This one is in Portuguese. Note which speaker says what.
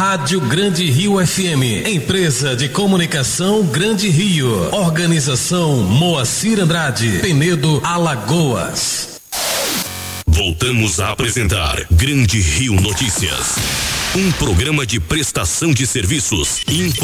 Speaker 1: Rádio Grande Rio FM, empresa de comunicação Grande Rio, organização Moacir Andrade, Penedo, Alagoas.
Speaker 2: Voltamos a apresentar Grande Rio Notícias, um programa de prestação de serviços,